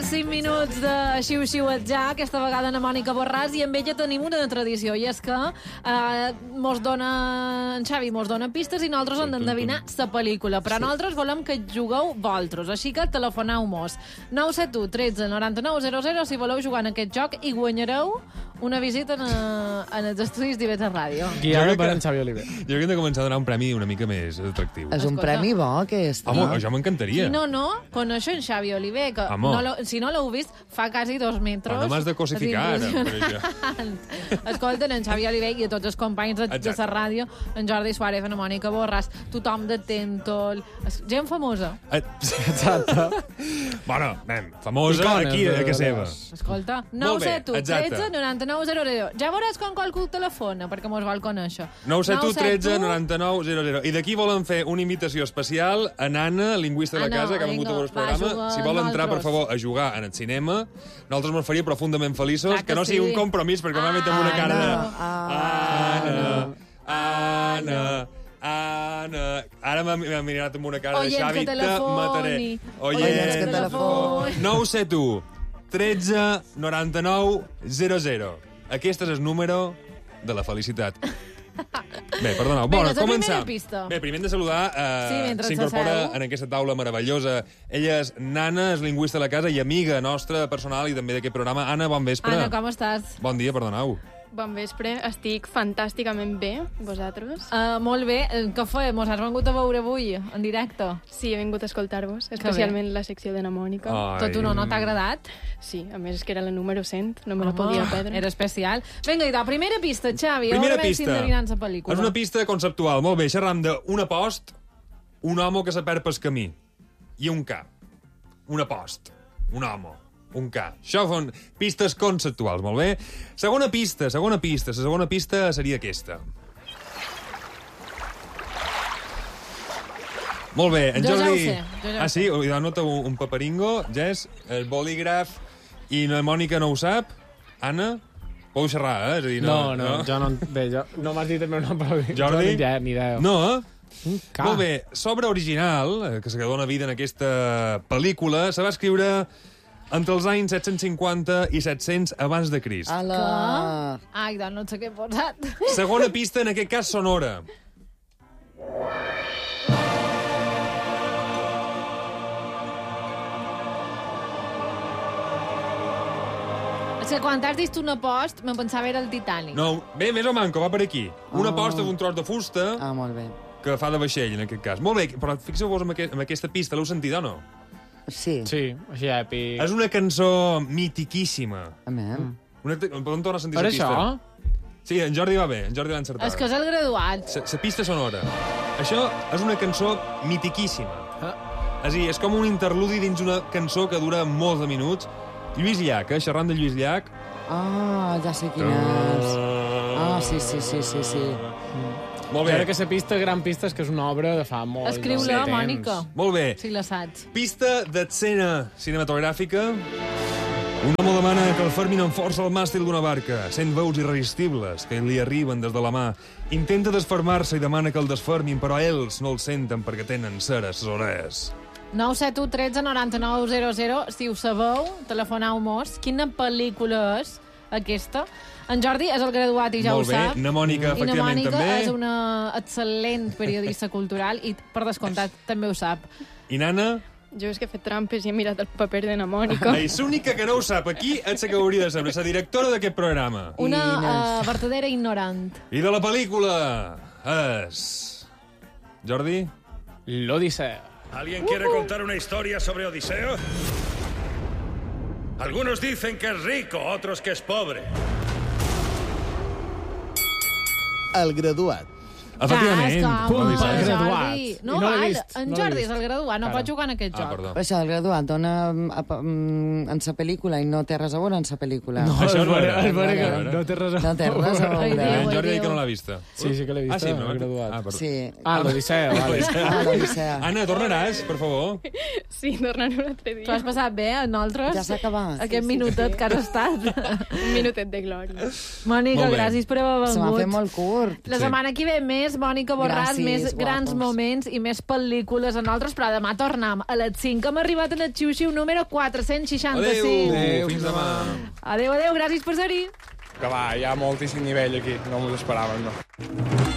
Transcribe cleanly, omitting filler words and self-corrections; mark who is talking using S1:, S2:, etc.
S1: 5 minuts de xiu-xiuetjar, aquesta vegada a Mònica Borràs, i amb ella tenim una tradició, i és que en Xavi mos dona pistes i nosaltres hem d'endevinar la pel·lícula. Però nosaltres volem que jugueu vosaltres, així que telefoneu-mos 971 13 99 00 si voleu jugar en aquest joc i guanyareu una visita en els estudis d'IV3 Ràdio.
S2: Guiada per en Xavi Oliver.
S3: Jo crec que hem de començar a donar un premi una mica més atractiu.
S4: És un premi bo, aquest.
S3: Home, això m'encantaria.
S1: No, coneixo en Xavi Oliver, que si no l'heu vist, fa quasi 2 metres.
S3: No m'has de cosificar, ara, per això.
S1: Escolten, en Xavi Oliver i a tots els companys de la ràdio, en Jordi Suárez, en Mònica Borràs, tothom de Tentol, gent famosa.
S2: Exacte.
S3: Bueno, nen, famosa
S2: Icones,
S3: aquí, a casa seva.
S1: Escolta,
S3: Molt bé,
S1: 971
S3: exacte.
S1: 13 99 00. Ja veuràs quan qualcú telefona, perquè mos vol conèixer.
S3: 971 13 99 00. I d'aquí volen fer una invitació especial a Anna, lingüista de la casa, que ha vengut a veure el programa. Si vol entrar, per favor, a jugar en el cinema, nosaltres ens faria profundament feliços. Que no sigui un compromís, perquè m'ha met amb una cara de... Anna... Ara m'ha mirat amb una cara de Xavi, te mataré.
S4: Oients que telefoni.
S3: 971 13 99 00. Aquest és el número de la felicitat. Bé, perdoneu. Bueno, començar. Bé, primer hem de saludar... S'incorpora en aquesta taula meravellosa. Ella és Nana, és lingüista de la casa i amiga nostra, personal i també d'aquest programa. Anna, bon vespre.
S1: Anna, com estàs?
S3: Bon dia, perdoneu.
S5: Bon vespre, estic fantàsticament bé, vosaltres?
S1: Molt bé. Què fem? Mos has vengut a veure avui, en directe?
S5: Sí, he vingut a escoltar-vos, especialment la secció de na Mònica.
S1: Tot un no t'ha agradat?
S5: Sí, a més és que era la número 100, no me la podia perdre.
S1: Era especial. Vinga, i primera pista, Xavi.
S3: Primera pista.
S1: És
S3: una pista conceptual. Molt bé, xerram d'un apost, un home que se perd pel camí, i un ca. Un apost, un home. Un K. Això són pistes conceptuals, molt bé? Segona pista. La segona pista seria aquesta. Molt bé, en Jordi...
S1: Jo ja ho sé.
S3: Ah, sí? Anota un paperingo, Jess, el bolígraf, i la Mònica no ho sap. Anna? Podeu xerrar, eh? És a dir,
S2: jo no... Bé, no m'has dit el meu nom, però...
S3: Jordi?
S2: Ni idea.
S3: No, eh?
S2: Molt
S3: bé, l'obra original, que se dona vida en aquesta pel·lícula, se va escriure entre els anys 750 i 700 abans de Crist.
S1: Ai, doncs no sé què he posat.
S3: Segona pista, en aquest cas, sonora.
S1: És que quan t'has dit un apost, me pensava era el Titanic.
S3: No, bé, més o manco, va per aquí. Una aposta d'un tros de fusta
S4: molt bé.
S3: que fa de vaixell, en aquest cas. Molt bé, però fixeu-vos en aquesta pista, l'heu sentida o no?
S4: Sí.
S2: Sí, així èpic.
S3: És una cançó mitiquíssima.
S4: Amén.
S3: Podem tornar a sentir
S2: Per
S3: la pista?
S2: això?
S3: Sí, en Jordi va bé, en Jordi va encertar.
S1: És que és el graduat.
S3: La pista sonora. Això és una cançó mitiquíssima. És a dir, és com un interludi dins una cançó que dura molts de minuts. Lluís Llach, xerrant de Lluís Llach.
S4: Ja sé quin és. Sí.
S3: Molt bé.
S2: Crec que la pista, gran pista, és que és una obra de fa molt de temps.
S1: Escriu-la, Mònica.
S3: Molt bé.
S1: Si la saps.
S3: Pista d'escena cinematogràfica. Un home demana que el fermin amb força al màstil d'una barca. Sent veus irresistibles que li arriben des de la mà. Intenta desfermar-se i demana que el desfermin, però ells no el senten perquè tenen ceres orelles.
S1: 971 13 99 00. Si ho sabeu, telefoneu-mos. Quina pel·lícula és aquesta? En Jordi és el graduat i ja ho sap.
S3: Molt bé, na Mònica, efectivament, també.
S1: I na Mònica és una excel·lent periodista cultural i, per descomptat, també ho sap.
S3: I Nana?
S5: Jo és que he fet trampes i he mirat el paper de na Mònica.
S3: És l'única que no ho sap. Aquí és la que hauria de saber, la directora d'aquest programa.
S1: Una verdadera ignorant.
S3: I de la pel·lícula és... Jordi?
S2: L'Odissea.
S6: ¿Alguien quiere contar una historia sobre Odiseo? Algunos dicen que es rico, otros que es pobre.
S7: El graduat.
S3: Efectivament.
S2: Graduat.
S1: No, en Jordi és el graduat, no pot jugar en aquest joc.
S4: Per això, el graduat dona en sa pel·lícula i no té res a veure en sa pel·lícula.
S2: No,
S3: això no era.
S2: És vera que no té res a veure.
S4: No té res a veure.
S3: En Jordi que no l'ha vista.
S2: Sí que l'he vista,
S3: sí,
S2: el graduat.
S3: perdó.
S4: Sí.
S2: L'Odissea, vale.
S4: L'Odissea.
S3: Anna, tornaràs, per favor?
S5: Sí, tornaré un altre
S1: Tu has
S5: dia.
S1: passat bé, nosaltres?
S4: Ja s'ha acabat.
S1: Aquest minutet que has estat.
S5: Un minutet de glòria.
S1: Mònica,
S3: Molt bé.
S1: gràcies per haver
S4: Se m'ha fet
S1: vengut.
S4: molt curt.
S1: La setmana que ve més més Mònica Borràs,
S4: Gràcies,
S1: més grans
S4: guapos.
S1: moments i més pel·lícules a nosaltres, però demà tornem a les 5. Hem arribat en el xiu-xiu número 465.
S3: Adéu, fins demà.
S1: Adéu, gràcies per ser-hi.
S8: Que va, hi ha moltíssim nivell aquí, no m'ho esperàvem, no.